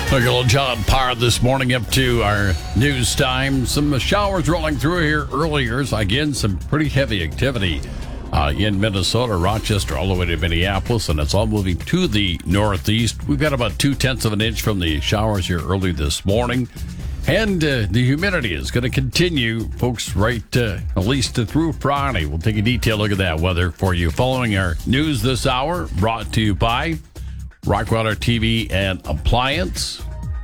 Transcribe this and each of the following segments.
Look at old John Parr this morning up to our news time. Some showers rolling through here earlier. So again, some pretty heavy activity in Minnesota, Rochester, all the way to Minneapolis, and it's all moving to the northeast. We've got about 0.2 of an inch from the showers here early this morning. And the humidity is going to continue, folks, right at least through Friday. We'll take a detailed look at that weather for you following our news this hour, brought to you by Rockwater TV and Appliance,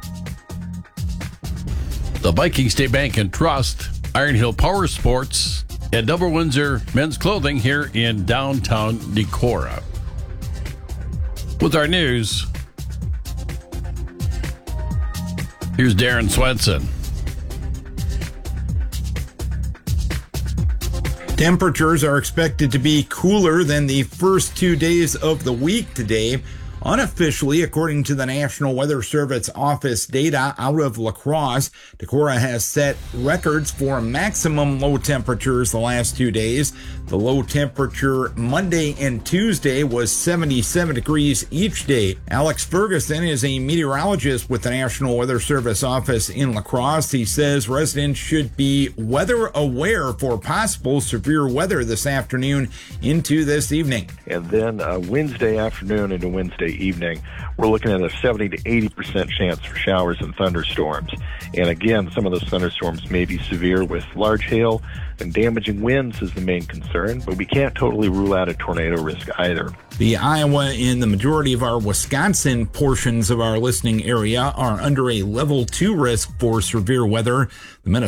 the Viking State Bank and Trust, Iron Hill Power Sports, and Double Windsor Men's Clothing here in downtown Decorah. With our news, here's Darren Swenson. Temperatures are expected to be cooler than the first 2 days of the week today. Unofficially, according to the National Weather Service office data out of La Crosse, Decorah has set records for maximum low temperatures the last 2 days. The low temperature Monday and Tuesday was 77 degrees each day. Alex Ferguson is a meteorologist with the National Weather Service office in La Crosse. He says residents should be weather aware for possible severe weather this afternoon into this evening. And then Wednesday afternoon into Wednesday evening, we're looking at a 70 to 80% chance for showers and thunderstorms. And again, some of those thunderstorms may be severe with large hail and damaging winds is the main concern, but we can't totally rule out a tornado risk either. The Iowa and the majority of our Wisconsin portions of our listening area are under a level 2 risk for severe weather. The